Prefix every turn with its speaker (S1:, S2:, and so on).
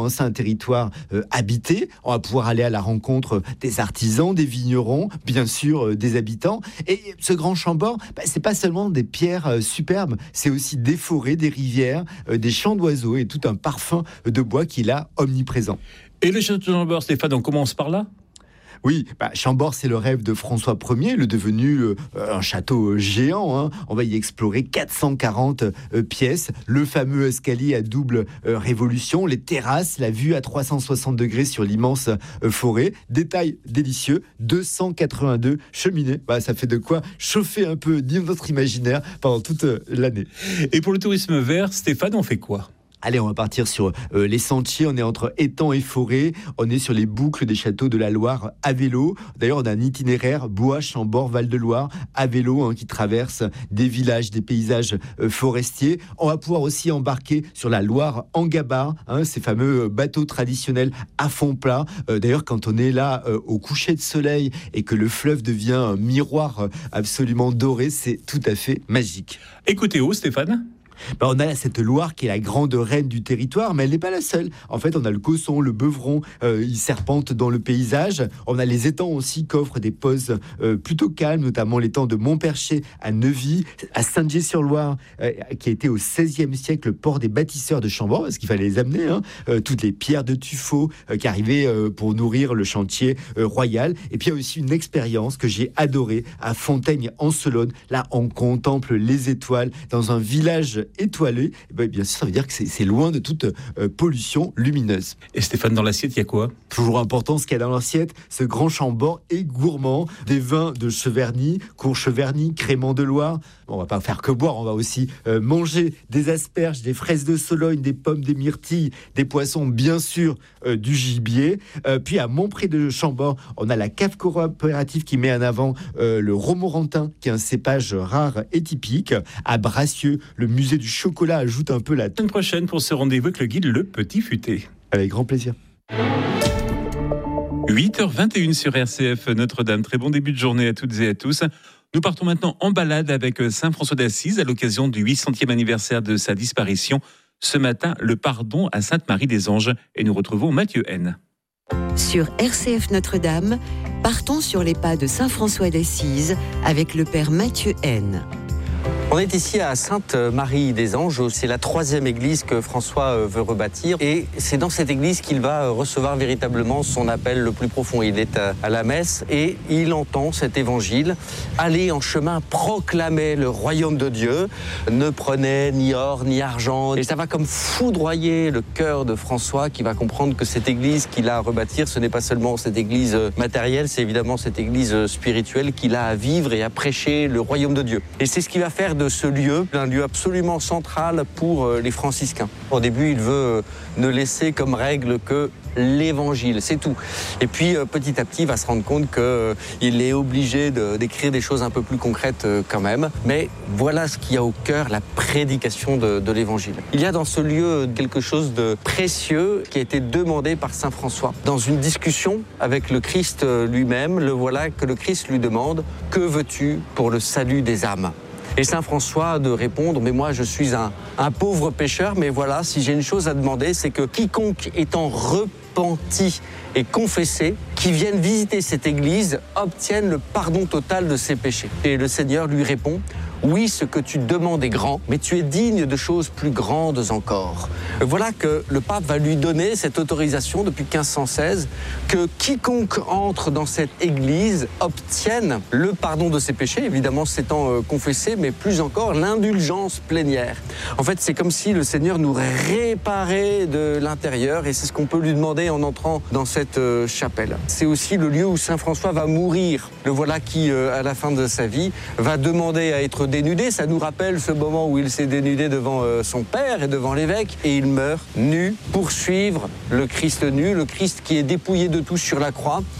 S1: hein, c'est un territoire habité. On va pouvoir aller à la rencontre des artisans, des vignerons, bien sûr des habitants. Et ce Grand Chambord, c'est pas seulement des pierres superbes, c'est aussi des forêts, des rivières, des chants d'oiseaux et tout un parfum de bois qui est là omniprésent.
S2: Et le château de Chambord, Stéphane, on commence par là ?
S1: Oui, Chambord, c'est le rêve de François Ier, le devenu un château géant. Hein. On va y explorer 440 pièces, le fameux escalier à double révolution, les terrasses, la vue à 360 degrés sur l'immense forêt. Détail délicieux, 282 cheminées. Ça fait de quoi chauffer un peu notre imaginaire pendant toute l'année.
S2: Et pour le tourisme vert, Stéphane, on fait quoi ?
S1: Allez, on va partir sur les sentiers. On est entre étangs et forêts. On est sur les boucles des châteaux de la Loire à vélo. D'ailleurs, on a un itinéraire Bois, Chambord, Val-de-Loire à vélo qui traverse des villages, des paysages forestiers. On va pouvoir aussi embarquer sur la Loire en gabarre, ces fameux bateaux traditionnels à fond plat. D'ailleurs, quand on est là au coucher de soleil et que le fleuve devient un miroir absolument doré, c'est tout à fait magique.
S2: Écoutez où, Stéphane ?
S1: On a cette Loire qui est la grande reine du territoire, mais elle n'est pas la seule. En fait, on a le Causson, le Beuvron, ils serpentent dans le paysage. On a les étangs aussi qui offrent des pauses plutôt calmes, notamment l'étang de Montperché à Neuvy, à Saint-Dié-sur-Loire, qui a été au XVIe siècle le port des bâtisseurs de Chambord, parce qu'il fallait les amener, toutes les pierres de tuffeau qui arrivaient pour nourrir le chantier royal. Et puis il y a aussi une expérience que j'ai adorée à Fontaine-en-Solonne. Là, on contemple les étoiles dans un village étoilé. Bien sûr, ça veut dire que c'est loin de toute pollution lumineuse.
S2: Et Stéphane, dans l'assiette, il y a quoi ?
S1: Toujours important, ce qu'il y a dans l'assiette, ce Grand Chambord est gourmand. Des vins de Cheverny, Cour-Cheverny, Crémant de Loire. On va pas faire que boire, on va aussi manger des asperges, des fraises de Sologne, des pommes, des myrtilles, des poissons, bien sûr, du gibier. Puis à Montpré de Chambord, on a la cave coopérative qui met en avant le Romorantin, qui est un cépage rare et typique. À Bracieux, le musée du chocolat ajoute un peu la
S2: semaine prochaine pour ce rendez-vous avec le guide Le Petit Futé.
S1: Avec grand plaisir.
S2: 8h21 sur RCF Notre-Dame. Très bon début de journée à toutes et à tous. Nous partons maintenant en balade avec Saint François d'Assise à l'occasion du 800e anniversaire de sa disparition. Ce matin, le pardon à Sainte-Marie-des-Anges. Et nous retrouvons Mathieu N.
S3: Sur RCF Notre-Dame, partons sur les pas de Saint François d'Assise avec le père Mathieu N.
S4: On est ici à Sainte-Marie-des-Anges, c'est la 3e église que François veut rebâtir et c'est dans cette église qu'il va recevoir véritablement son appel le plus profond. Il est à la messe et il entend cet évangile. Allez en chemin, proclamez le royaume de Dieu, ne prenez ni or ni argent. Et ça va comme foudroyer le cœur de François qui va comprendre que cette église qu'il a à rebâtir, ce n'est pas seulement cette église matérielle, c'est évidemment cette église spirituelle qu'il a à vivre et à prêcher le royaume de Dieu. Et c'est ce qui va faire de ce lieu un lieu absolument central pour les franciscains. Au début, il veut ne laisser comme règle que l'évangile, c'est tout. Et puis petit à petit, il va se rendre compte qu'il est obligé d'écrire des choses un peu plus concrètes quand même. Mais voilà ce qu'il y a au cœur, la prédication de l'évangile. Il y a dans ce lieu quelque chose de précieux qui a été demandé par saint François. Dans une discussion avec le Christ lui-même, le voilà que le Christ lui demande « Que veux-tu pour le salut des âmes ?» Et saint François de répondre, mais moi je suis un pauvre pécheur, mais voilà, si j'ai une chose à demander, c'est que quiconque étant repenti et confessé, qui vienne visiter cette église, obtienne le pardon total de ses péchés. Et le Seigneur lui répond, oui, ce que tu demandes est grand, mais tu es digne de choses plus grandes encore. Voilà que le pape va lui donner cette autorisation depuis 1516, que quiconque entre dans cette église obtienne le pardon de ses péchés, évidemment s'étant confessé, mais plus encore l'indulgence plénière. En fait, c'est comme si le Seigneur nous réparait de l'intérieur, et c'est ce qu'on peut lui demander en entrant dans cette chapelle. C'est aussi le lieu où saint François va mourir. Le voilà qui, à la fin de sa vie, va demander à être dénudé. Ça nous rappelle ce moment où il s'est dénudé devant son père et devant l'évêque, et il meurt nu pour suivre le Christ nu, le Christ qui est dépouillé de tout sur la croix.